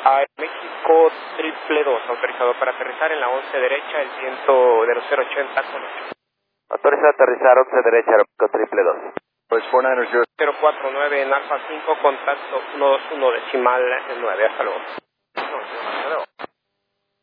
México triple 2, autorizado para aterrizar en la 11 derecha, el viento de los 080 con 8. Autorizado a aterrizar 11 derecha, Aeroméxico triple 2. Pues 49 049 en Alfa 5, contacto 121 decimal 9, hasta luego.